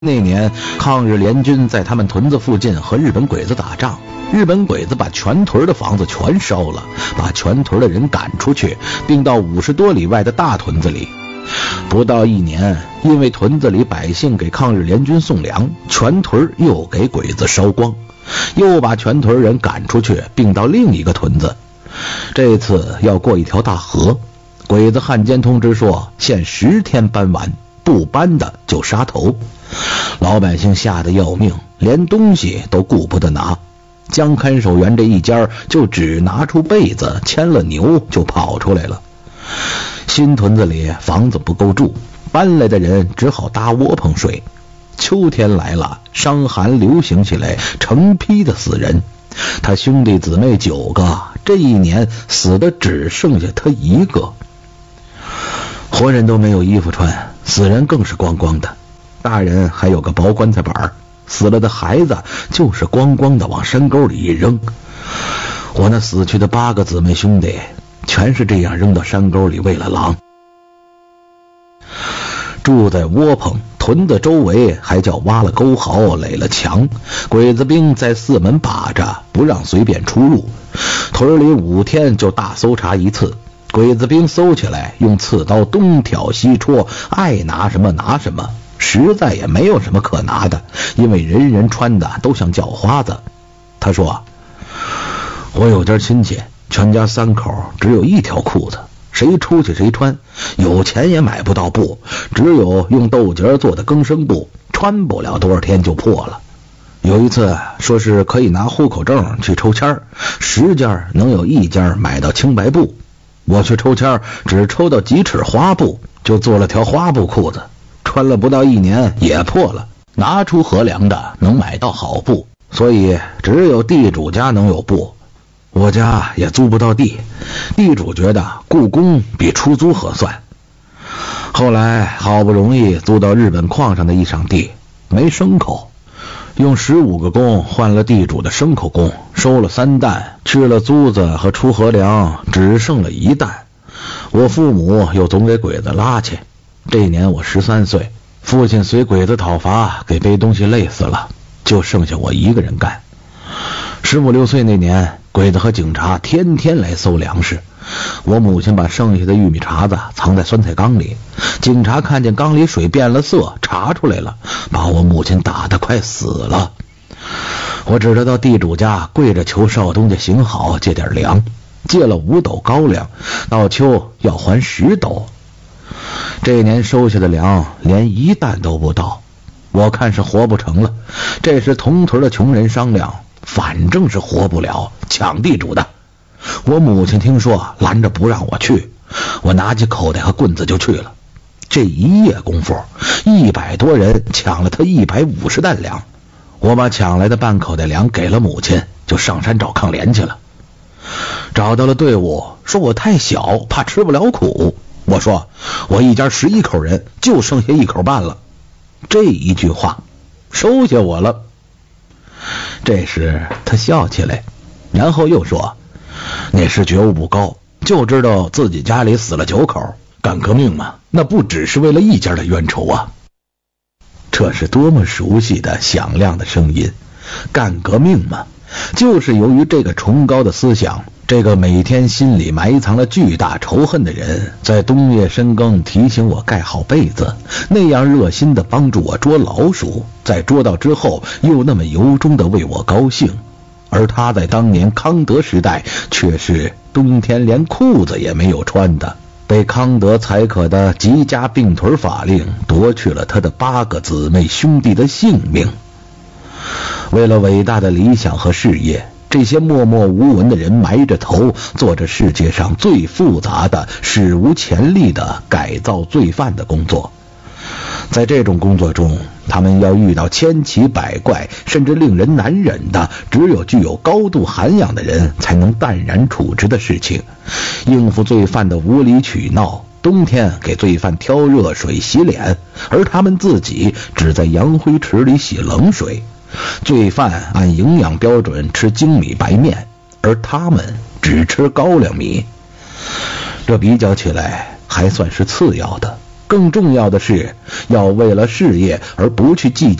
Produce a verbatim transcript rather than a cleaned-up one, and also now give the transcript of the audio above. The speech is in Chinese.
那年抗日联军在他们屯子附近和日本鬼子打仗，日本鬼子把全屯的房子全烧了，把全屯的人赶出去，并到五十多里外的大屯子里。不到一年，因为屯子里百姓给抗日联军送粮，全屯又给鬼子烧光，又把全屯人赶出去，并到另一个屯子。这次要过一条大河，鬼子汉奸通知说限十天搬完，不搬的就杀头。老百姓吓得要命，连东西都顾不得拿。江看守员这一家就只拿出被子牵了牛就跑出来了。新屯子里房子不够住，搬来的人只好搭窝棚睡。秋天来了，伤寒流行起来，成批的死人。他兄弟姊妹九个，这一年死的只剩下他一个。活人都没有衣服穿，死人更是光光的。大人还有个薄棺材板，死了的孩子就是光光的往山沟里一扔。我那死去的八个姊妹兄弟全是这样扔到山沟里喂了狼。住在窝棚，屯子周围还叫挖了沟壕，垒了墙，鬼子兵在四门把着，不让随便出入。屯里五天就大搜查一次，鬼子兵搜起来用刺刀东挑西戳，爱拿什么拿什么，实在也没有什么可拿的，因为人人穿的都像叫花子。他说，我有家亲戚，全家三口只有一条裤子，谁出去谁穿，有钱也买不到布，只有用豆角做的更生布，穿不了多少天就破了。有一次说是可以拿户口证去抽签，十家能有一家买到青白布，我去抽签只抽到几尺花布，就做了条花布裤子，穿了不到一年也破了。拿出河梁的能买到好布，所以只有地主家能有布，我家也租不到地，地主觉得雇工比出租合算。后来好不容易租到日本矿上的一场地，没牲口，用十五个工换了地主的牲口工，收了三担，吃了租子和出河粮，只剩了一担。我父母又总给鬼子拉去。这一年我十三岁，父亲随鬼子讨伐，给背东西累死了，就剩下我一个人干。十五六岁那年，鬼子和警察天天来搜粮食，我母亲把剩下的玉米茬子藏在酸菜缸里，警察看见缸里水变了色，查出来了，把我母亲打得快死了。我只得到地主家跪着求少东家行好，借点粮，借了五斗高粱，到秋要还十斗。这年收下的粮连一担都不到，我看是活不成了。这时同屯的穷人商量，反正是活不了，抢地主的。我母亲听说，拦着不让我去，我拿起口袋和棍子就去了。这一夜功夫，一百多人抢了他一百五十担粮。我把抢来的半口袋粮给了母亲，就上山找抗联去了。找到了队伍，说我太小，怕吃不了苦。我说我一家十一口人，就剩下一口半了。这一句话收下我了。这时他笑起来，然后又说，那时觉悟不高，就知道自己家里死了九口，干革命嘛，那不只是为了一家的冤仇啊。这是多么熟悉的响亮的声音，干革命嘛，就是由于这个崇高的思想，这个每天心里埋藏了巨大仇恨的人，在冬夜深更提醒我盖好被子，那样热心的帮助我捉老鼠，在捉到之后又那么由衷的为我高兴。而他在当年康德时代却是冬天连裤子也没有穿的，被康德裁可的极家并屯法令夺去了他的八个姊妹兄弟的性命。为了伟大的理想和事业，这些默默无闻的人埋着头，做着世界上最复杂的、史无前例的改造罪犯的工作。在这种工作中，他们要遇到千奇百怪甚至令人难忍的，只有具有高度涵养的人才能淡然处置的事情，应付罪犯的无理取闹，冬天给罪犯挑热水洗脸，而他们自己只在洋灰池里洗冷水。罪犯按营养标准吃精米白面，而他们只吃高粱米。这比较起来还算是次要的， 更重要的是，要为了事业而不去计较